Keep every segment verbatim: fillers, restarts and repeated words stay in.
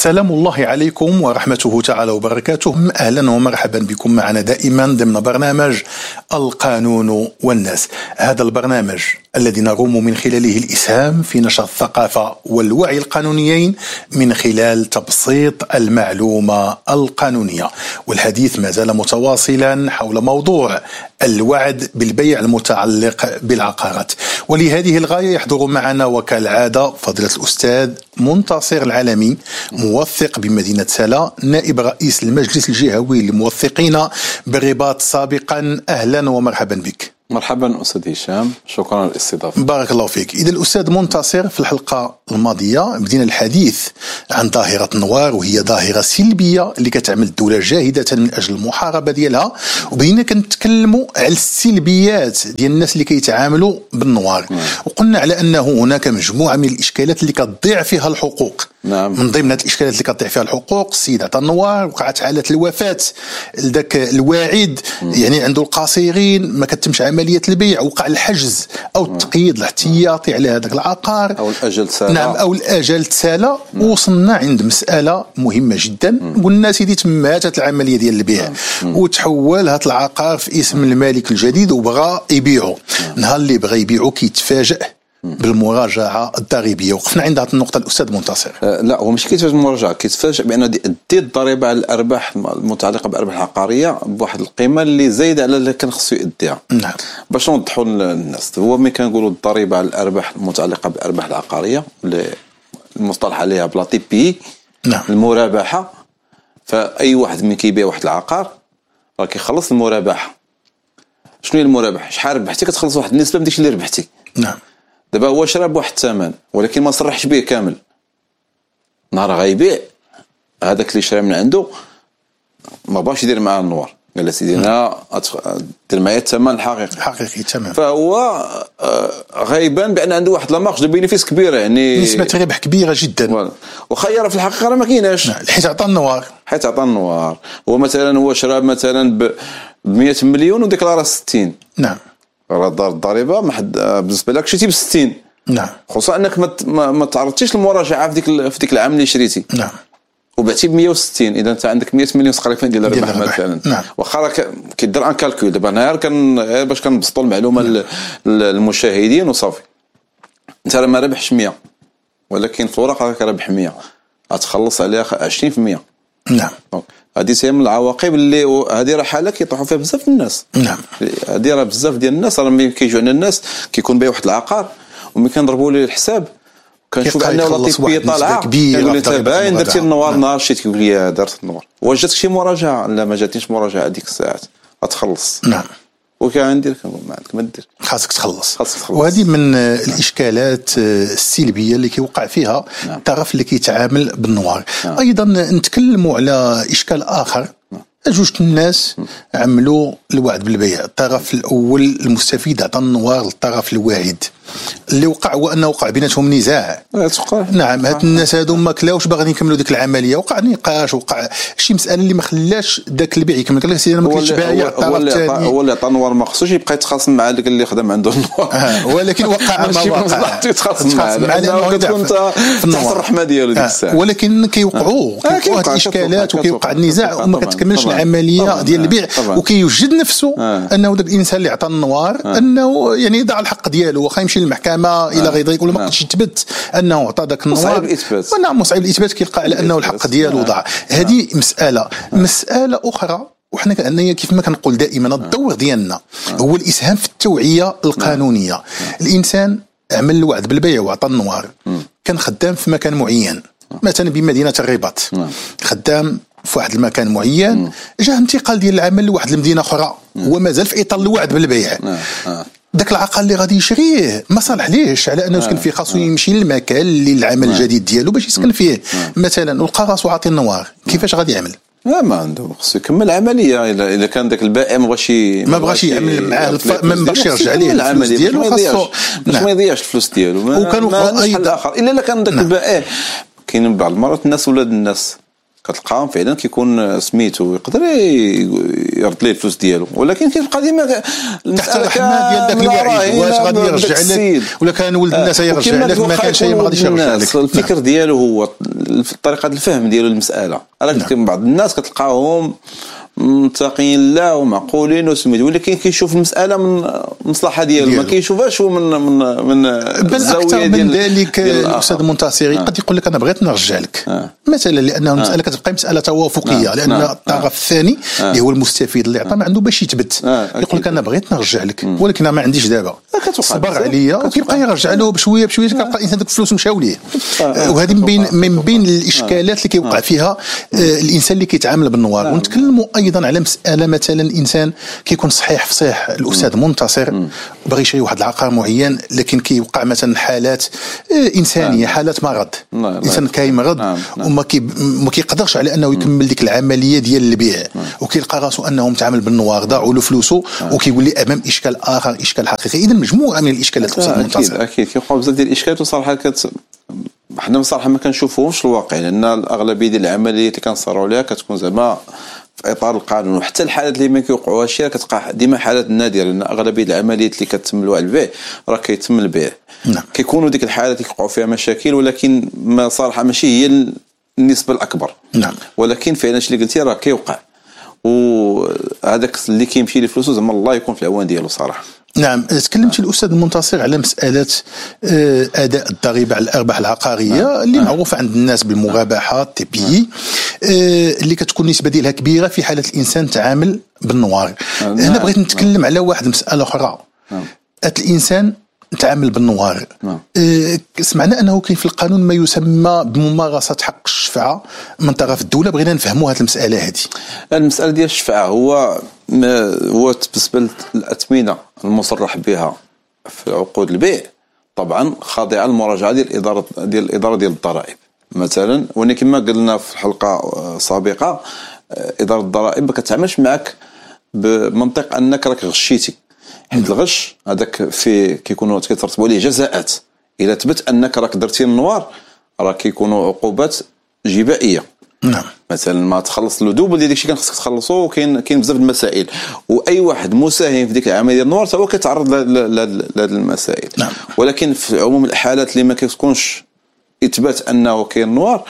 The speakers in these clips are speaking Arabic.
سلام الله عليكم ورحمته تعالى وبركاته. أهلا ومرحبا بكم معنا دائما ضمن برنامج القانون والناس. هذا البرنامج الذي نروم من خلاله الإسهام في نشر الثقافة والوعي القانونيين من خلال تبسيط المعلومة القانونية، والحديث ما زال متواصلا حول موضوع الوعد بالبيع المتعلق بالعقارات. ولهذه الغاية يحضر معنا وكالعادة فضيلة الأستاذ منتصر العالمي، موثق بمدينة سلا، نائب رئيس المجلس الجهوي للموثقين بالرباط سابقا. أهلا ومرحبا بك. مرحبا أستاذ هشام، شكرا على الاستضافة. بارك الله فيك. إذا الأستاذ منتصر، في الحلقة الماضية بدينا الحديث عن ظاهرة النوار، وهي ظاهرة سلبية اللي كتعمل الدولة جاهدة من أجل المحاربة ديالها، وبدينا كنتكلموا على السلبيات ديال الناس اللي كيتعاملوا بالنوار. نعم. وقلنا على أنه هناك مجموعة من الإشكالات اللي كتضيع فيها الحقوق. نعم. من ضمن هذه الإشكالات اللي كتضيع فيها الحقوق السيد عطا النوار، وقعت حالة الوفاة لذاك الواعد، يعني عنده القصيرين ما كتمش عملية البيع، وقع الحجز أو التقييد الاحتياطي على هذاك العقار، أو الأجل تسالى. نعم، أو الأجل تسالى. وصلنا عند مسألة مهمة جدا، قلنا سيدي تماتت العملية ديال البيع وتحول هذا العقار في اسم المالك الجديد وبغى يبيعه. نهار اللي بغى يبيعه كيتفاجأ بالمراجعه الضريبيه. وقفنا عند هذه النقطه الاستاذ منتصر. أه لا، هو مش كيتفاجئ بالمراجعه، كيتفاجئ بان دي الضريبه على الارباح المتعلقه بالارباح العقاريه بواحد القيمه اللي زايده على اللي كان خصو يديها. نعم. باش نوضحوا للناس، هو ملي كنقولوا الضريبه على الارباح المتعلقه بالارباح العقاريه اللي المصطلح عليها بلا تي بي، نعم، المرابحه. فاي واحد ملي كيبيع واحد العقار راه كيخلص المرابحه. شنو هي المرابحه؟ شحال ربحتي كتخلص واحد النسبه من داكشي اللي ربحتي. نعم. دابا هو شرا بواحد الثمن ولكن ما صرحش به كامل. نهار غيبيع هذاك اللي شرا من عنده ما باش يدير معاه النوار، قال سيدي انا دير معايا الثمن الحقيقي حقيقي تمام. فهو غيبان بان عنده واحد لا مارج دو بينيفيس كبيره، يعني نسبه ربح كبيره جدا، وخير في الحقيقه راه ما كايناش، حيت عطى النوار حيت عطى النوار. هو مثلا هو شرا مثلا ب مئة مليون وديكلارا ستين. نعم. راه دار الضريبه ما حد بالنسبه لك شريتي ب ستين. نعم. خصوصا انك ما ما تعرضتيش للمراجعه في ديك في ديك العام اللي شريتي. نعم. وبعتي ب مئة وستين، اذا انت عندك مئة مليون تقريبا ديال الربح مثلا. نعم. واخا راه كيدير ان كالكول. دابا انا كان باش كنبسطوا المعلومه نعم. للمشاهدين وصافي. انت راه ما ربحش مئة، ولكن في الورق راك رابح مئة، غتخلص عليها عشرين بالمئة. نعم. هذه هي من العواقب اللي هذه راه حاله كيطيحوا فيها بزاف الناس. نعم. هذه راه بزاف ديال الناس راه ملي كيجيو عندنا الناس كيكون بايع واحد العقار وملي كنضربوا ليه الحساب كنشوف انه لطيفيه طالعه، كيقول لي انت باين درتي النوار نهار شتي، كيقول لي درت النوار. واش جاتك شي مراجعه؟ لا ما جاتنيش مراجعه هذيك الساعات، غتخلص. نعم. وكان عندي ما عندك ما دير، خاصك تخلص. وهذه من الاشكالات السلبيه اللي كيوقع فيها نعم. الطرف اللي كيتعامل بالنوار. نعم. ايضا نتكلموا على اشكال اخر. نعم. جوج الناس عملوا الوعد بالبيع، الطرف الاول المستفيد عطى النوار للطرف الواعد. اللي وقع هو انه وقع بيناتهم نزاع. نعم. هاد الناس هادو ما كلاوش باغيين يكملوا ديك العمليه، وقع نقاش، وقع شي مساله اللي ما خلاش داك البيع يكمل. قال لك سيدي انا ما كنتش بايع الطرف الثاني، هو اللي عطى النوار ما خصوش يبقى يتخاصم مع داك اللي خدم عنده النوار. آه. ولكن وقع ما وقع يتخاصم معاه لانه كتكون تحت الرحمه ديالو ديك الساعه. ولكن كيوقعوا كيوقعوا هاد الاشكالات وكيوقع النزاع وما كتكملش العمليه ديال البيع، وكيوجد نفسه انه داك الانسان اللي عطى النوار انه يعني يضع الحق ديالو، واخا يمشي للمحكمه الى غير ذلك، ولا ما قدش يثبت انه عطى داك النوار. صعيب الاثبات. نعم، مصعب الاثبات، كيلقى على انه الحق ديالو ضاع. هذه مساله. مساله اخرى، وحنا كأننا كيف ما كنقول دائما الدور ديالنا هو الاسهام في التوعيه القانونيه. الانسان عمل الوعد بالبيع وعطى النوار، كان خدام في مكان معين مثلا بمدينه الرباط، خدام في واحد المكان معين، جاه انتقال ديال العمل لواحد المدينه اخرى ومازال في اطار الوعد بالبيع. داك العقار اللي غادي يشريه ما صالح ليش على انه يسكن فيه، خاصو يمشي للمكان اللي العمل الجديد ديالو باش يسكن فيه مثلا، ولقى راسو عاطي النوار. كيفاش غادي يعمل؟ لا ما عنده، خصو يكمل العمليه. اذا كان داك البائع ما بغاش ما بغاش يعمل معاه ما بغاش يرجع ليه الفلوس ديالو، خاصو باش ما يضيعش الفلوس ديالو. وكانوا ايضا اخر الا كان داك البائع. كاين بعض المرات الناس ولاد الناس كتلقاهم فعلا كيكون سميتو يقدر يرد ليه الفلوس ديالو، ولكن كيبقى ديما تحت الرحمه ديال داك الوعي واش غادي يرجع لك ولا كان ولد الناس يرجع لك، ما كان شيء ما غاديش يرجع لك. الفكر نعم. ديالو هو طريقه الفهم ديالو للمساله. راه نعم. بعض الناس كتلقاهم متقين لا ومعقولين وسميتو، ولكن كيشوف المساله من المصلحه ديالو، ما كيشوفهاش هو من من من الزاويه ديال. من ذلك الاستاذ المنتصري قد يقول لك انا بغيت نرجع لك آه. مثلا لانه المساله آه. كتبقى مساله توافقيه آه. لان آه. الطرف الثاني آه. اللي هو المستفيد اللي عطى ما عنده باش يثبت آه. يقول لك انا بغيت نرجع لك م. ولكن انا ما عنديش دابا، صبر عليا وكيبقى يرجع له بشويه بشويه كتلقى الانسان ديك الفلوس مشاو ليه. وهذه من بين من بين الاشكالات اللي كيوقع فيها الانسان اللي كيتعامل بالنوار. ونتكلموا ايضا على مساله مثلا الانسان كيكون صحيح فصيح الاستاذ منتصر بغى يشري واحد العقار معين، لكن كيوقع مثلا حالات انسانيه حالات مرض، الانسان كيمرض وما كي ما كيقدرش على انه يكمل ديك العمليه ديال البيع، وكيلقى راسو انه متعامل بالنوار ضاعوا له فلوسه، وكيقول لي امام اشكال اخر اشكال حقيقي. اذا مجموعه من الاشكالات الاستاذ منتصر. اكيد اكيد كيوقعوا بزاف ديال الاشكالات وصراحه كت حنا بصراحه ما كنشوفوهمش الواقع، لان الاغلبيه ديال العمليات اللي كنصروا عليها كتكون زعما في اطار القانون، وحتى الحالات اللي ما كيوقعوهاش كتبقى ديما حالات نادره، لان اغلبيه العمليات اللي كتم الوعي البيع راه كيتم البيع. نعم. كيكونوا ديك الحالات اللي كيوقعوا فيها مشاكل، ولكن ما صراحه ماشي هي النسبه الاكبر. نعم. ولكن فعلا اللي قلتي راه كيوقع، وهذاك اللي كيمشي لفلوسه زعما الله يكون في العوان ديالو صراحه. نعم. تكلمت الأستاذ المنتصر على مسألة أداء الضريبة على الأرباح العقارية نعم. اللي معروفة عند الناس بالمرابحة تي بي اللي كتكون نسبة ديالها كبيرة في حالة الإنسان تعامل بالنوار. نعم. هنا بغيت نتكلم نعم. على واحد مسألة أخرى. نعم. الإنسان تعامل بالنوار. نعم. أه سمعنا أنه كاين في القانون ما يسمى بممارسة حق الشفعة من طرف الدولة، بغينا نفهموا هذه المسألة هذه. المسألة ديال الشفعة هو هو بالنسبة للأثمنة المصرح بها في عقود البيع طبعا خاضعة للمراجعة ديال الإدارة ديال الإدارة ديال الضرائب مثلا، ولكن كما قلنا في الحلقة سابقة إدارة الضرائب ما كتعاملش معك بمنطق أنك راك غشيتي، حيت الغش هذاك في كيكونوا كيترتبوا عليه جزاءات. إذا ثبت أنك راك درتي النوار راه كيكونوا عقوبات جبائية. نعم. مثلا ما تخلص له دوبل ديال داكشي كان خصك تخلصو، وكاين كاين بزاف المسائل، واي واحد مساهم في ديك العمليه ديال النوار هو كيتعرض لهذه المسائل. نعم. ولكن في عموم الحالات اللي ما كتكونش اثبات انه كاين نوار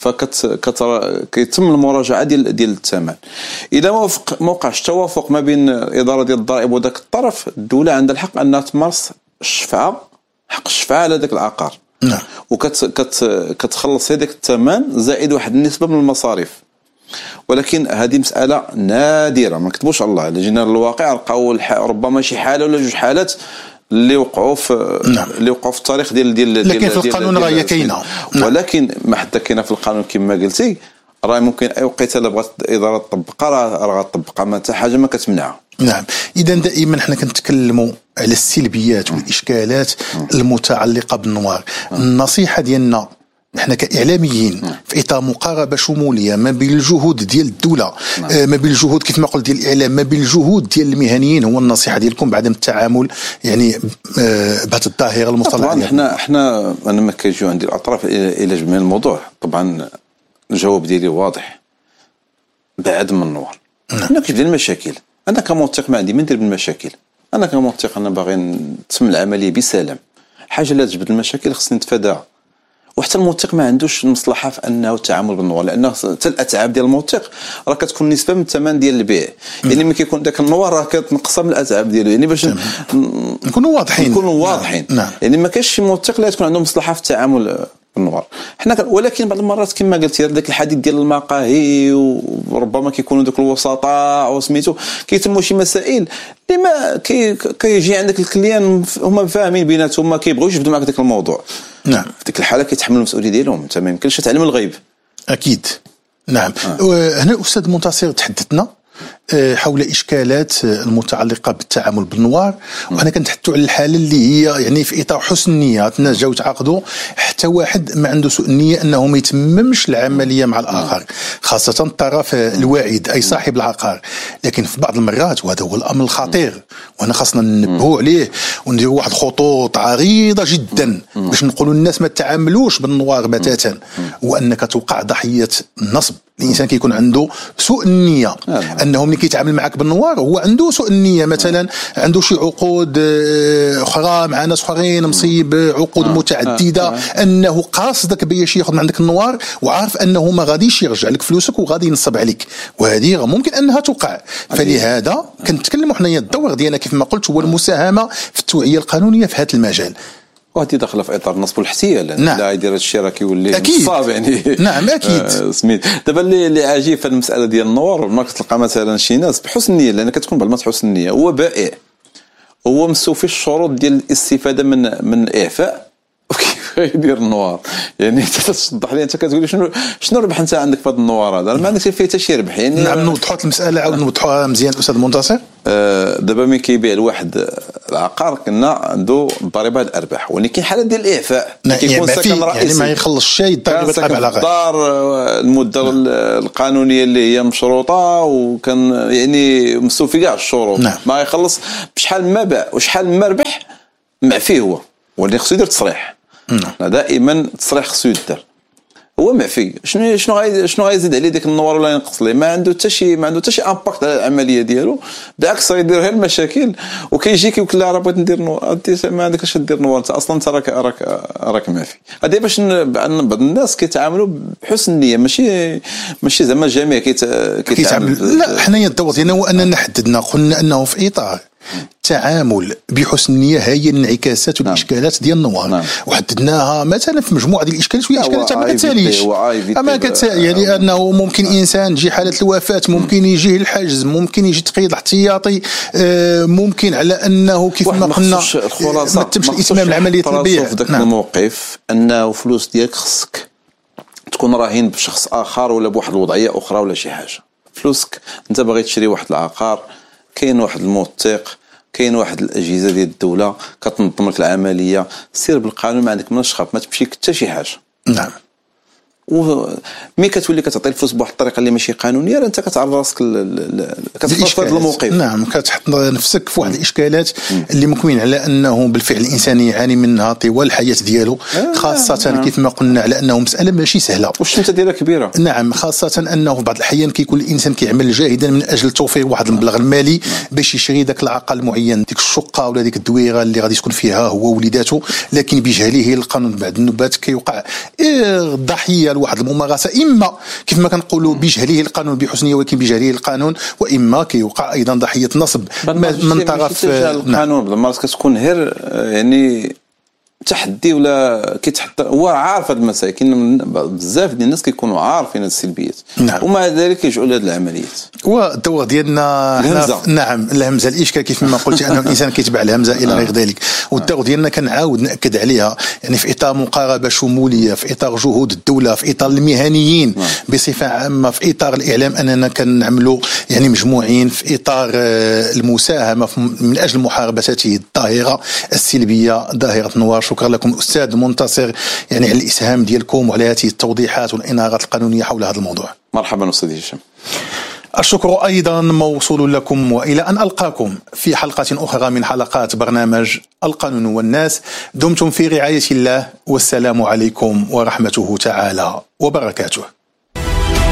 فكيتم المراجعه ديال ديال الثمن. اذا ما وفق ما وقعش توافق ما بين الاداره ديال الضرائب وذاك الطرف، الدوله عندها الحق انها تمارس الشفعه حق الشفعه على ذاك العقار. نعم. وكت كت كتخلص هذاك الثمن زائد واحد النسبه من المصاريف. ولكن هذه مساله نادره، ما نكتبوش على الله، الا جينا للواقع لقاو ربما شي حاله ولا جوج حالات اللي وقعوا في نعم. اللي وقعوا في التاريخ ديال ديال لكن ديال في القانون راه هي كاينه. ولكن ما حتى كاينه في القانون كما قلتي، راه ممكن اي وقيته الا بغات الاداره تطبقها راه غتطبقها، ما حتى حاجه ما كتمنعها. نعم. اذا دائما حنا كنتكلموا على السلبيات والاشكالات المتعلقه بالنوار. النصيحه ديالنا نحن كاعلاميين في اطار مقاربه شموليه ما بين الجهود ديال الدوله ما بين الجهود كيف ما قلت ديال الاعلام ما بين الجهود ديال المهنيين، هو النصيحه ديالكم بعدم التعامل يعني بهذه الظاهره المصطلحه. طبعا احنا احنا انا ما كيجيو عندي الاطراف الى جميع الموضوع. طبعا الجواب ديالي واضح، بعد من النوار. انا كيبدا المشاكل، انا كموثق ما عندي ما ندير بالمشاكل، انا كموثق انا باغي تتم العمليه بسلام. حاجه لا تجبد المشاكل خصني نتفاداها. وحتى الموثق ما عندوش المصلحه في انه التعامل بالنوار، لانه حتى الاتعاب ديال الموثق راه كتكون نسبه من الثمن ديال البيع. يعني ملي كيكون داك النوار راه كتنقص من الاتعاب ديالو، يعني باش نكونوا واضحين نكونوا واضحين. نعم. يعني ما كاينش شي موثق لا تكون عنده مصلحه في التعامل بالنوار. حنا ولكن بعض المرات كما قلتي داك الحديث ديال المقاهي وربما كيكونوا دوك الوسطاء وسميتو كيتموا شي مسائل اللي ما كي كيجي عندك الكليان هما فاهمين بيناتهم ما كيبغيوش يبداو معك داك الموضوع. نعم. في ديك الحاله كيتحملوا المسؤوليه ديالهم، انت ما يمكنش تعلم الغيب. اكيد. نعم. آه. هنا الاستاذ منتصر تحدثنا حول إشكالات المتعلقة بالتعامل بالنوار، وأنا كنتحدثوا على الحالة اللي هي يعني في إطار حسن النية. الناس جاو تعاقدوا حتى واحد ما عنده سوء النية أنه ما يتممش العملية مع الآخر، خاصة الطرف الواعد أي صاحب العقار. لكن في بعض المرات، وهذا هو الأمر الخطير وأنا خاصنا ننبهوا عليه ونديروا واحد خطوط عريضة جدا باش نقولوا الناس ما تعاملوش بالنوار بتاتا، وأنك توقع ضحية النصب. الانسان كيكون عنده سوء النيه، انه ملي كيتعامل معك بالنوار هو عنده سوء النيه، مثلا عنده شي عقود اخرى مع ناس اخرين مصيب، عقود متعدده، انه قاصدك باش ياخذ من عندك النوار وعارف انه ما غاديش يرجع لك فلوسك وغادي ينصب عليك، وهذه ممكن انها توقع. فلهذا كنتكلموا حنايا الدور ديالنا كيف ما قلت هو المساهمه في التوعيه القانونيه في هذا المجال، وهذه داخله في اطار النصب والاحتيال. نعم. لا يدير هادشي راه كيولي نصاب يعني. نعم اكيد. آه سميت دابا اللي اللي عجيب في المساله ديال النوار، ما كتلقى مثلا شي ناس بحسن النيه، لان كتكون بعض حسن النيه هو بائع، هو مستوفي الشروط ديال الاستفاده من من الاعفاء، وكيف يدير النوار. يعني انت تشطح لي، انت كتقول لي شنو شنو ربح انت عندك في هذا النوار هذا؟ ما عندكش فيه حتى شي ربح. يعني نعم نوضحوا المساله، عاود نوضحوها مزيان الاستاذ منتصر. آه دابا ملي كيبيع لواحد العقار كنا عنده ضريبه الارباح، ولكن كاين حالات ديال الاعفاء كيكون ساكن رئيسي، يعني ما يخلصش شيء ضريبه الارباح. الدار المده القانونيه اللي هي مشروطه وكان يعني مستوفي كاع الشروط، نعم. ما يخلص بشحال ما باع وشحال ما ربح معفي هو، ولكن خصو يدير تصريح. نعم. دائما تصريح خصو يدير، هو معفي. شنو شنو غاي شنو غايزيد عليه ديك النوار ولا ينقص ليه؟ ما عنده حتى شي ما عنده حتى شي امباكت على العمليه ديالو، بالعكس غيدير غير المشاكل. وكيجي كيقول له راه بغيت ندير نوار، انت ما عندكش دير نوار، انت اصلا انت راك راك راك معفي. هذه باش بعض الناس كيتعاملوا بحسن النيه، ماشي ماشي زعما الجميع كيتعامل. لا حنايا الدور ديالنا هو اننا حددنا، قلنا انه في اطار التعامل بحسن النيه هي الانعكاسات والاشكالات ديال النوار. نعم. وحددناها مثلا في مجموعه ديال الاشكالات، وهي اشكالات ما كتساليش، اما كتسالي يعني انه ممكن انسان تجي حاله الوفاه، ممكن يجيه الحجز، ممكن يجي تقييد الاحتياطي، ممكن على انه كيف ما قلنا ما تمش الاتمام العمليه البيع. في ذاك الموقف انه فلوس ديالك خصك تكون راهن بشخص اخر ولا بواحد الوضعيه اخرى ولا شي حاجه. فلوسك انت باغي تشري واحد العقار، كاين واحد الموثق، كاين واحد الاجهزه ديال الدوله كتنظم لك العمليه، سير بالقانون، ما عندك مناش تخاف، ما تمشيك حتى شي حاجه. نعم. ومي كتولي كتعطي الفلوس بواحد الطريقه اللي ماشي قانونيه، انت كتعرض راسك كتحط في هذا الموقف. نعم، كتحط نفسك في واحد الاشكالات اللي ممكن على انه بالفعل الانسان يعاني منها طوال الحياه ديالو، خاصه آه. كيف ما قلنا على انه مساله ماشي سهله، والشمته ديالها كبيره. نعم، خاصه انه في بعض الاحيان كيكون الانسان كيعمل جاهدا من اجل توفير واحد المبلغ المالي باش يشري ذاك العقار المعين، ديك الشقه ولا ديك الدويره اللي غادي تكون فيها هو ووليداته، لكن بجهله القانون بعد النوبات كيوقع ضحيه لواحد الممارسه، اما كيف ما كنقولوا بجهله القانون بحسنيه ولكن بجهله القانون، واما كيوقع ايضا ضحيه نصب من طرف القانون. بعض المرات كتكون غير يعني تحدي ولا كيتحط، هو عارف هذه المسائل، كاين بزاف ديال الناس كيكونوا عارفين هذه السلبيات. نعم. ومع ذلك كيلجؤوا لهذه العمليات. والدور ديالنا الهمزه. نعم الهمزه، الاشكال كيف ما قلت انه الانسان كيتبع الهمزه الى غير ذلك، والدور ديالنا كنعاود ناكد عليها، يعني في اطار مقاربه شموليه، في اطار جهود الدوله، في اطار المهنيين بصفه عامه، في اطار الاعلام، اننا كنعملوا يعني مجموعين في اطار المساهمه من اجل محاربه هذه الظاهره السلبيه، ظاهره النوار. شكرا لكم أستاذ منتصر يعني على الإسهام ديالكم وعلى هذه التوضيحات والإنارات القانونية حول هذا الموضوع. مرحبا أستاذ هشام. الشكر أيضا موصول لكم، وإلى أن ألقاكم في حلقة أخرى من حلقات برنامج القانون والناس. دمتم في رعاية الله، والسلام عليكم ورحمته تعالى وبركاته.